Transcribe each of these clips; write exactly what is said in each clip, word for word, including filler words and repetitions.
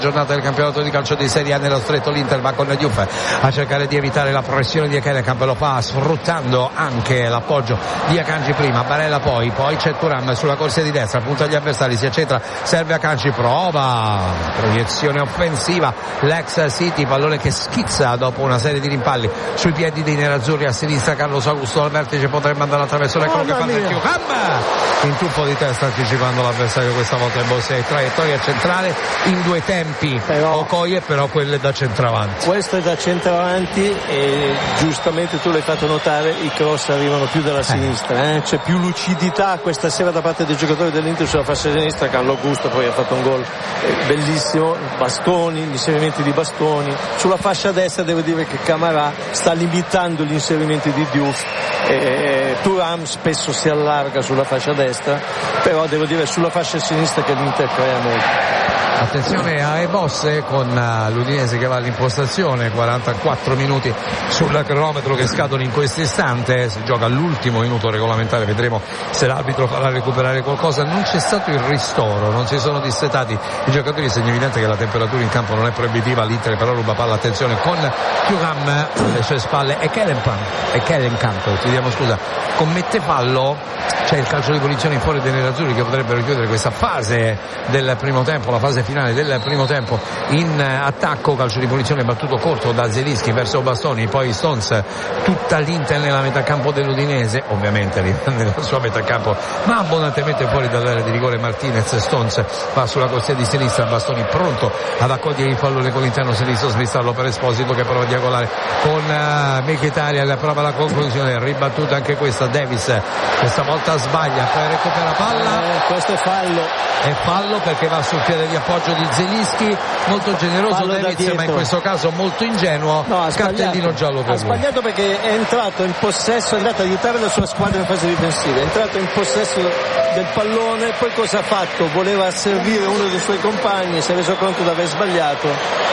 Giornata del campionato di calcio di Serie A nello stretto. L'Inter va con Diouf a cercare di evitare la progressione di Ekkelenkamp, lo fa sfruttando anche l'appoggio di Akanji prima, Barella poi, poi c'è Thuram sulla corsia di destra, punta agli avversari, si accentra, serve Akanji, prova proiezione offensiva, l'ex City, pallone che schizza dopo una serie di rimpalli sui piedi dei nerazzurri. A sinistra Carlos Augusto al vertice, potrebbe andare attraverso le croche, fa il Thuram, in tuffo di testa anticipando l'avversario, questa volta è Bossé, traiettoria centrale in due tempi. Però, Okoye però quelle da centravanti. Questo è da centravanti e giustamente tu l'hai fatto notare, i cross arrivano più dalla eh. sinistra, eh? C'è più lucidità questa sera da parte dei giocatori dell'Inter sulla fascia sinistra. Carlo Augusto poi ha fatto un gol bellissimo, bastoni, gli inserimenti di bastoni. Sulla fascia destra devo dire che Camarà sta limitando gli inserimenti di Diouf, e Thuram spesso si allarga sulla fascia destra, però devo dire sulla fascia sinistra che l'Inter crea molto. Attenzione a Ebosse con l'Udinese che va all'impostazione, quarantaquattro minuti sul cronometro che scadono in questo istante, si gioca all'ultimo minuto regolamentare, vedremo se l'arbitro farà recuperare qualcosa. Non c'è stato il ristoro, non si sono dissetati i giocatori, segno evidente che la temperatura in campo non è proibitiva, l'Inter però ruba palla, attenzione con Thuram alle sue spalle, Ekkelenkamp, Ekkelenkamp, chiediamo scusa, commette fallo, c'è il calcio di punizione in fuori dei nerazzurri che potrebbero chiudere questa fase del primo tempo, la fase finale del primo tempo in attacco. Calcio di punizione battuto corto da Zelinski verso Bastoni, poi Stones, tutta l'Inter nella metà campo dell'Udinese, ovviamente nella sua metà campo ma abbondantemente fuori dall'area di rigore. Martinez, Stones va sulla corsia di sinistra, Bastoni pronto ad accogliere il pallone con l'interno sinistro, smistarlo per Esposito che prova a diagonale con uh, Mkhitaryan, prova la conclusione, ribattuta anche questa, Davis questa volta sbaglia, poi recupera palla, eh, questo è fallo, è fallo perché va sul piede di appoggio di Zelinski, molto generoso Davids ma in questo caso molto ingenuo. No, cartellino giallo per ha sbagliato lui, perché è entrato in possesso, è andato ad aiutare la sua squadra in fase difensiva, è entrato in possesso del pallone, poi cosa ha fatto? Voleva servire uno dei suoi compagni, si è reso conto di aver sbagliato,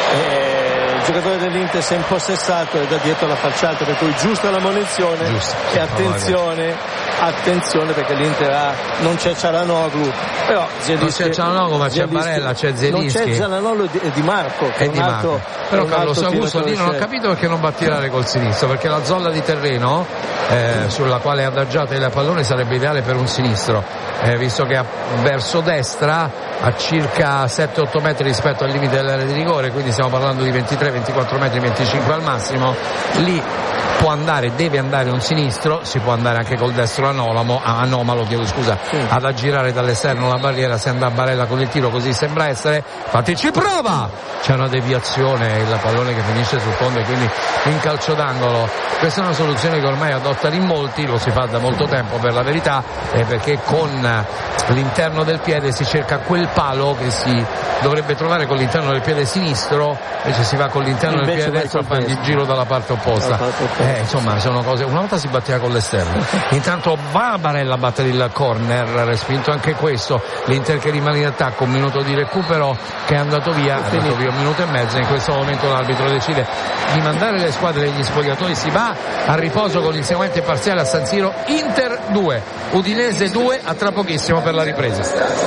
e il giocatore dell'Inter si è impossessato e da dietro l'ha falciato, per cui giusta la munizione. Giusto, e attenzione attenzione perché l'Inter ha, non c'è Cialanoglu, però Zelinski, non c'è Cialanoglu ma c'è Barella, c'è Zelinski, non c'è Cialanoglu e Di Marco che è di Marco altro, però Carlos Augusto lì non ho capito perché non va a tirare col sinistro, perché la zolla di terreno eh, sulla quale è adagiata il pallone sarebbe ideale per un sinistro, eh, visto che verso destra a circa sette otto metri rispetto al limite dell'area di rigore, quindi stiamo parlando di ventitré ventiquattro metri, venticinque al massimo. Lì può andare, deve andare un sinistro, si può andare anche col destro anomalo, anomalo chiedo scusa, sì. ad aggirare dall'esterno la barriera, se andrà Barella con il tiro, così sembra essere, infatti ci prova, c'è una deviazione, il pallone che finisce sul fondo e quindi in calcio d'angolo. Questa è una soluzione che ormai adottano in molti, lo si fa da molto tempo per la verità, eh, perché con l'interno del piede si cerca quel palo che si dovrebbe trovare con l'interno del piede sinistro, invece si va con l'interno invece del piede destro a fare il giro dalla parte opposta. Eh, insomma sono cose, una volta si batteva con l'esterno. Intanto va Barella a battere il corner, respinto anche questo, l'Inter che rimane in attacco, un minuto di recupero che è andato via, è andato via un minuto e mezzo, in questo momento l'arbitro decide di mandare le squadre degli spogliatoi, si va a riposo con il seguente parziale a San Siro, Inter due, Udinese due, a tra pochissimo per la ripresa.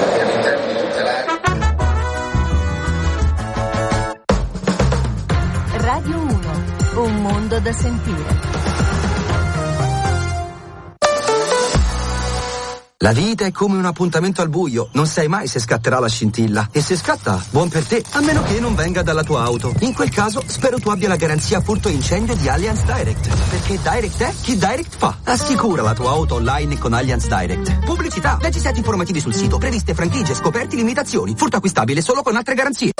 Radio uno, un mondo da sentire. La vita è come un appuntamento al buio, non sai mai se scatterà la scintilla. E se scatta, buon per te, a meno che non venga dalla tua auto. In quel caso, spero tu abbia la garanzia furto incendio di Allianz Direct. Perché Direct è chi Direct fa. Assicura la tua auto online con Allianz Direct. Pubblicità, leggi set informativi sul sito, previste franchigie, scoperti, limitazioni. Furto acquistabile solo con altre garanzie.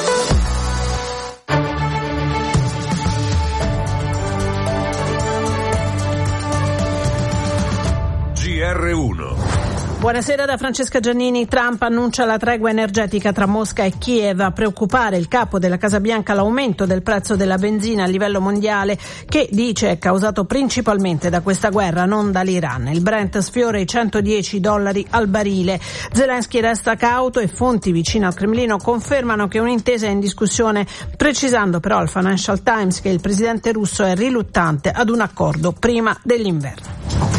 G R uno. Buonasera da Francesca Giannini. Trump annuncia la tregua energetica tra Mosca e Kiev. A preoccupare il capo della Casa Bianca l'aumento del prezzo della benzina a livello mondiale, che dice è causato principalmente da questa guerra, non dall'Iran. Il Brent sfiora i centodieci dollari al barile. Zelensky resta cauto e fonti vicine al Cremlino confermano che un'intesa è in discussione, precisando però al Financial Times che il presidente russo è riluttante ad un accordo prima dell'inverno.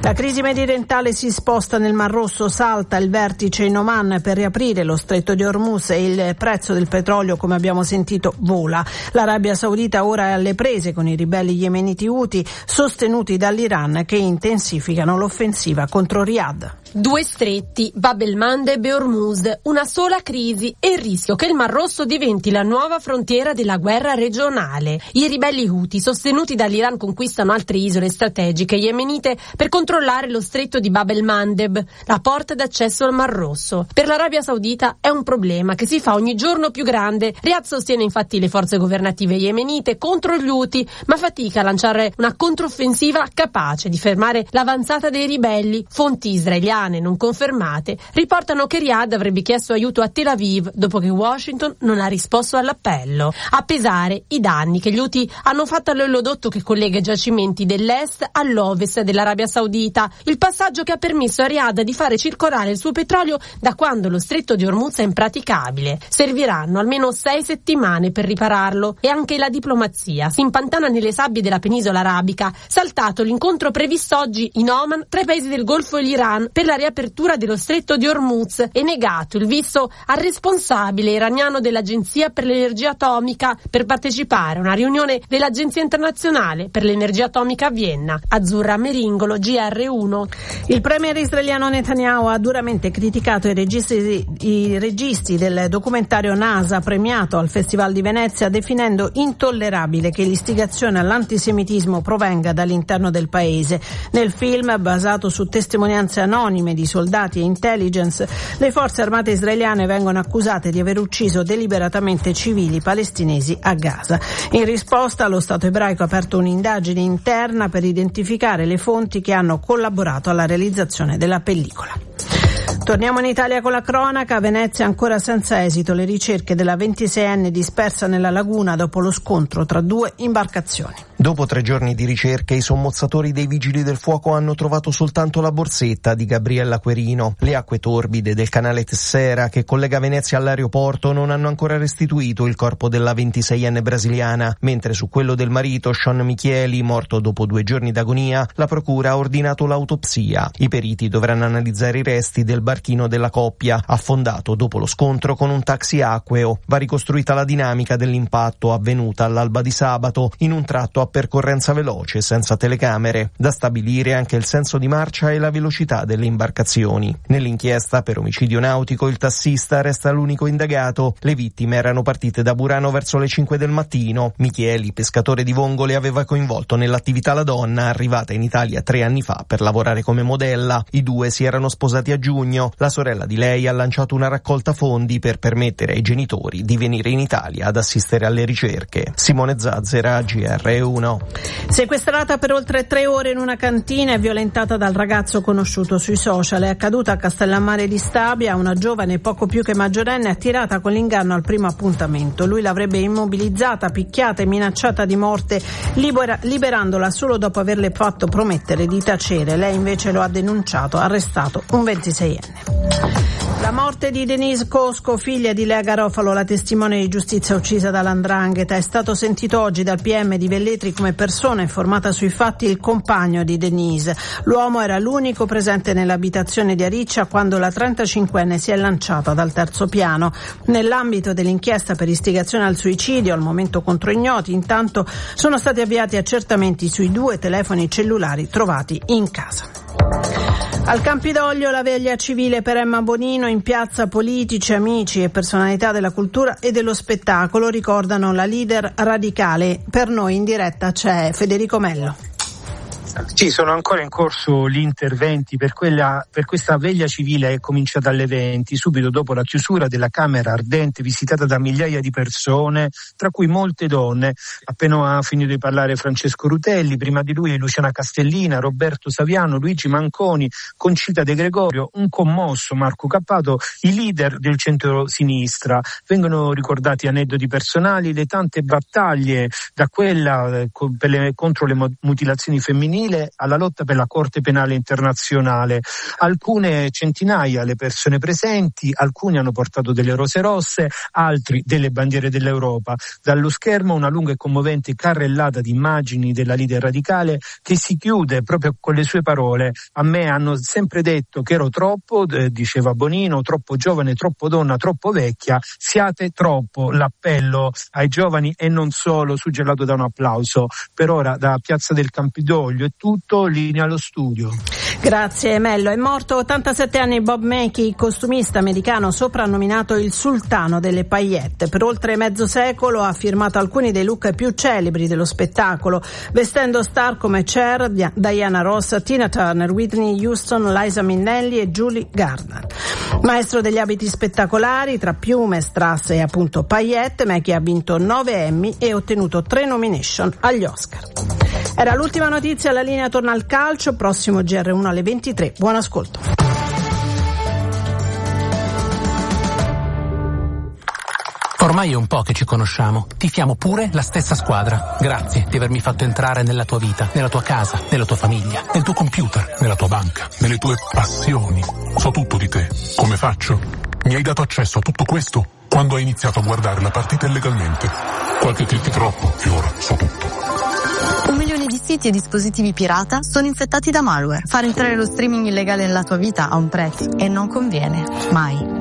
La crisi mediorientale si sposta nel Mar Rosso, salta il vertice in Oman per riaprire lo stretto di Hormuz e il prezzo del petrolio, come abbiamo sentito, vola. L'Arabia Saudita ora è alle prese con i ribelli yemeniti Houthi sostenuti dall'Iran che intensificano l'offensiva contro Riyadh. Due stretti, Bab el-Mandeb e Hormuz, una sola crisi e il rischio che il Mar Rosso diventi la nuova frontiera della guerra regionale. I ribelli Houthi sostenuti dall'Iran conquistano altre isole strategiche yemenite per controllare lo stretto di Bab el-Mandeb, la porta d'accesso al Mar Rosso. Per l'Arabia Saudita è un problema che si fa ogni giorno più grande. Riyadh sostiene infatti le forze governative yemenite contro gli Houthi, ma fatica a lanciare una controffensiva capace di fermare l'avanzata dei ribelli. Fonti israeliane non confermate riportano che Riyadh avrebbe chiesto aiuto a Tel Aviv dopo che Washington non ha risposto all'appello. A pesare i danni che gli Houthi hanno fatto all'oleodotto che collega i giacimenti dell'est all'ovest dell'Arabia Saudita, il passaggio che ha permesso a Riyadh di fare circolare il suo petrolio da quando lo stretto di Hormuz è impraticabile. Serviranno almeno sei settimane per ripararlo e anche la diplomazia si impantana nelle sabbie della penisola arabica. Saltato l'incontro previsto oggi in Oman tra i paesi del Golfo e l'Iran per la riapertura dello stretto di Hormuz e negato il visto al responsabile iraniano dell'Agenzia per l'Energia Atomica per partecipare a una riunione dell'Agenzia Internazionale per l'Energia Atomica a Vienna. Azzurra Meringolo, G R uno. Il premier israeliano Netanyahu ha duramente criticato i registi, i registi del documentario NASA premiato al Festival di Venezia, definendo intollerabile che l'istigazione all'antisemitismo provenga dall'interno del paese. Nel film, basato su testimonianze anonime di soldati e intelligence, le forze armate israeliane vengono accusate di aver ucciso deliberatamente civili palestinesi a Gaza. In risposta, lo Stato ebraico ha aperto un'indagine interna per identificare le fonti che hanno collaborato alla realizzazione della pellicola. Torniamo in Italia con la cronaca. A Venezia ancora senza esito le ricerche della ventiseienne dispersa nella laguna dopo lo scontro tra due imbarcazioni. Dopo tre giorni di ricerche, i sommozzatori dei Vigili del Fuoco hanno trovato soltanto la borsetta di Gabriella Querino. Le acque torbide del canale Tessera, che collega Venezia all'aeroporto, non hanno ancora restituito il corpo della ventiseienne brasiliana, mentre su quello del marito, Sean Michieli, morto dopo due giorni d'agonia, la procura ha ordinato l'autopsia. I periti dovranno analizzare i resti del barchino della coppia, affondato dopo lo scontro con un taxi acqueo. Va ricostruita la dinamica dell'impatto avvenuta all'alba di sabato in un tratto a percorrenza veloce senza telecamere. Da stabilire anche il senso di marcia e la velocità delle imbarcazioni. Nell'inchiesta per omicidio nautico il tassista resta l'unico indagato. Le vittime erano partite da Burano verso le cinque del mattino. Michieli, pescatore di vongole, aveva coinvolto nell'attività la donna, arrivata in Italia tre anni fa per lavorare come modella. I due si erano sposati a giugno. La sorella di lei ha lanciato una raccolta fondi per permettere ai genitori di venire in Italia ad assistere alle ricerche. Simone Zazzera, G R uno. Sequestrata per oltre tre ore in una cantina e violentata dal ragazzo conosciuto sui social. È accaduta a Castellammare di Stabia. Una giovane poco più che maggiorenne attirata con l'inganno al primo appuntamento. Lui l'avrebbe immobilizzata, picchiata e minacciata di morte, libera- liberandola solo dopo averle fatto promettere di tacere. Lei invece lo ha denunciato, arrestato un ventiseienne. La morte di Denise Cosco, figlia di Lea Garofalo, la testimone di giustizia uccisa dall'Andrangheta, è stato sentito oggi dal P M di Velletri come persona informata sui fatti il compagno di Denise. L'uomo era l'unico presente nell'abitazione di Ariccia quando la trentacinquenne si è lanciata dal terzo piano. Nell'ambito dell'inchiesta per istigazione al suicidio, al momento contro ignoti, intanto sono stati avviati accertamenti sui due telefoni cellulari trovati in casa. Al Campidoglio la veglia civile per Emma Bonino. In piazza politici, amici e personalità della cultura e dello spettacolo ricordano la leader radicale. Per noi in diretta c'è Federico Mello. Sì, sono ancora in corso gli interventi per, quella, per questa veglia civile che è cominciata alle venti, subito dopo la chiusura della Camera Ardente visitata da migliaia di persone, tra cui molte donne. Appena ha finito di parlare Francesco Rutelli, prima di lui Luciana Castellina, Roberto Saviano, Luigi Manconi, Concita De Gregorio, un commosso Marco Cappato, i leader del centro-sinistra. Vengono ricordati aneddoti personali, le tante battaglie, da quella per le, contro le mutilazioni femminili femminile alla lotta per la Corte Penale Internazionale. Alcune centinaia le persone presenti, alcuni hanno portato delle rose rosse, altri delle bandiere dell'Europa. Dallo schermo una lunga e commovente carrellata di immagini della leader radicale che si chiude proprio con le sue parole: a me hanno sempre detto che ero troppo, eh, diceva Bonino, troppo giovane, troppo donna, troppo vecchia, siate troppo. L'appello ai giovani e non solo, suggellato da un applauso. Per ora da Piazza del Campidoglio è tutto, linea allo studio. Grazie Mello. È morto ottantasette anni Bob Mackie, costumista americano soprannominato il sultano delle paillette. Per oltre mezzo secolo ha firmato alcuni dei look più celebri dello spettacolo, vestendo star come Cher, Diana Ross, Tina Turner, Whitney Houston, Liza Minnelli e Julie Garner. Maestro degli abiti spettacolari, tra piume, strass e appunto paillette, Mackie ha vinto nove Emmy e ottenuto tre nomination agli Oscar. Era l'ultima notizia, la linea torna al calcio, prossimo G R uno alle ventitré. Buon ascolto. Ormai è un po' che ci conosciamo. Tifiamo pure la stessa squadra. Grazie di avermi fatto entrare nella tua vita, nella tua casa, nella tua famiglia, nel tuo computer, nella tua banca, nelle tue passioni. So tutto di te. Come faccio? Mi hai dato accesso a tutto questo quando hai iniziato a guardare la partita illegalmente. Qualche click troppo e ora so tutto. Un milione di siti e dispositivi pirata sono infettati da malware. Far entrare lo streaming illegale nella tua vita ha un prezzo e non conviene, mai.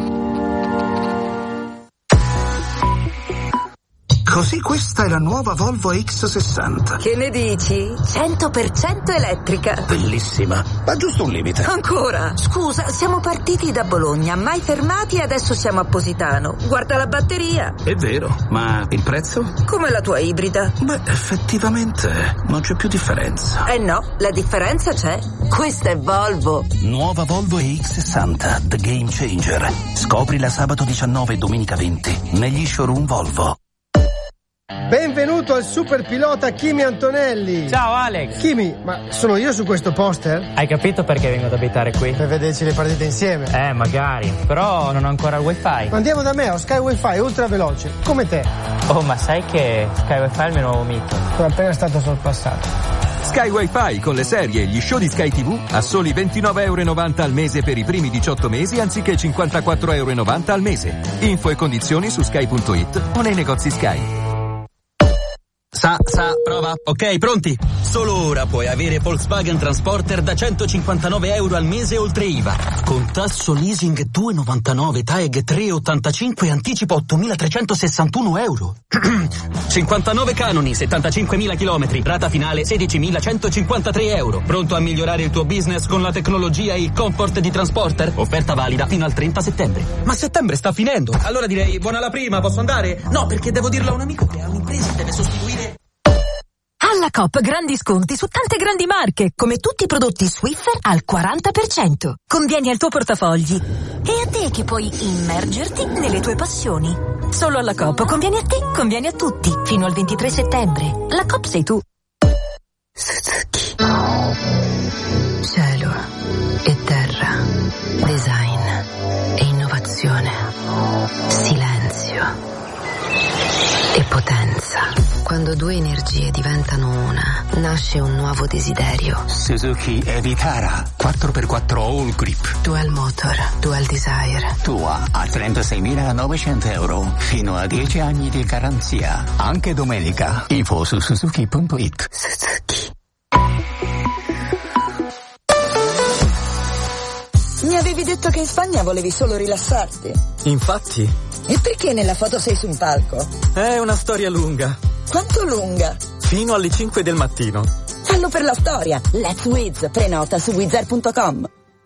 Così questa è la nuova Volvo X sessanta. Che ne dici? cento per cento elettrica. Bellissima, ma giusto un limite. Ancora? Scusa, siamo partiti da Bologna, mai fermati e adesso siamo a Positano. Guarda la batteria. È vero, ma il prezzo? Come la tua ibrida. Beh, effettivamente non c'è più differenza. Eh no, la differenza c'è. Questa è Volvo. Nuova Volvo X sessanta, The Game Changer. Scoprila sabato diciannove e domenica venti negli showroom Volvo. Benvenuto al super pilota Kimi Antonelli. Ciao Alex. Kimi, ma sono io su questo poster? Hai capito perché vengo ad abitare qui? Per vederci le partite insieme. Eh, magari. Però non ho ancora il wifi. Andiamo da me, ho Sky Wi-Fi ultra veloce, come te. Oh, ma sai che Sky Wi-Fi è il mio nuovo mito? Sono appena stato sorpassato. Sky Wi-Fi con le serie e gli show di Sky tivù a soli ventinove e novanta euro al mese per i primi diciotto mesi anziché cinquantaquattro e novanta euro al mese. Info e condizioni su sky punto it o nei negozi Sky. Sa, sa, prova. Ok, pronti? Solo ora puoi avere Volkswagen Transporter da centocinquantanove euro al mese oltre I V A. Con tasso leasing due virgola novantanove, TAEG tre virgola ottantacinque e anticipo ottomilatrecentosessantuno euro. cinquantanove canoni, settantacinquemila chilometri, rata finale sedicimilacentocinquantatré euro. Pronto a migliorare il tuo business con la tecnologia e il comfort di Transporter? Offerta valida fino al trenta settembre. Ma settembre sta finendo. Allora direi buona la prima, posso andare? No, perché devo dirlo a un amico che ha un'impresa e deve sostituire. Alla Coop grandi sconti su tante grandi marche, come tutti i prodotti Swiffer al quaranta per cento. Convieni al tuo portafogli. E a te che puoi immergerti nelle tue passioni. Solo alla Coop convieni a te, convieni a tutti. Fino al ventitré settembre. La Coop sei tu. Suzuki. Cielo e terra. Design e innovazione. Silenzio e potenza. Quando due energie diventano una, nasce un nuovo desiderio. Suzuki Evitara quattro per quattro All Grip. Dual Motor, Dual Desire. Tua a trentaseimilanovecento euro. Fino a dieci anni di garanzia. Anche domenica. Info su suzuki punto it. Suzuki. Mi avevi detto che in Spagna volevi solo rilassarti. Infatti. E perché nella foto sei su un palco? È una storia lunga. Quanto lunga? Fino alle cinque del mattino. Fallo per la storia. Let's Wiz. Prenota su wizard punto com.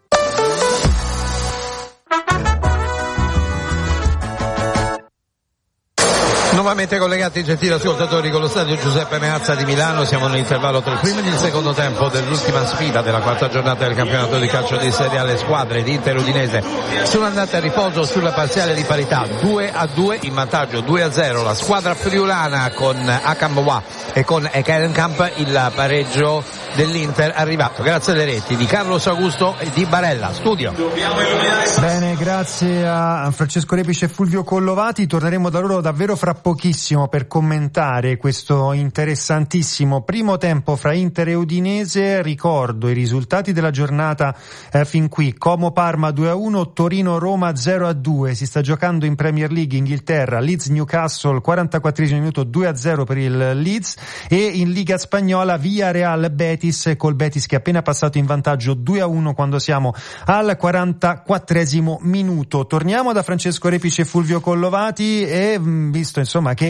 Nuovamente collegati, gentili ascoltatori, con lo stadio Giuseppe Meazza di Milano. Siamo nell'intervallo tra il primo ed il secondo tempo dell'ultima sfida della quarta giornata del campionato di calcio di Serie A. Le squadre di Inter e Udinese sono andate a riposo sulla parziale di parità, due a due, in vantaggio due a zero la squadra friulana con Akamboa e con Ekerenkamp. Il pareggio dell'Inter arrivato grazie alle reti di Carlos Augusto e di Barella. Studio. Bene, grazie a Francesco Repice e Fulvio Collovati. Torneremo da loro davvero fra pochissimo. pochissimo per commentare questo interessantissimo primo tempo fra Inter e Udinese. Ricordo i risultati della giornata eh, fin qui: Como Parma due a uno, Torino Roma zero a due. Si sta giocando in Premier League Inghilterra, Leeds Newcastle, quarantaquattresimo minuto, due a zero per il Leeds, e in Liga Spagnola Villarreal Betis, col Betis che è appena passato in vantaggio due a uno quando siamo al quarantaquattresimo minuto. Torniamo da Francesco Repice e Fulvio Collovati, e visto insomma che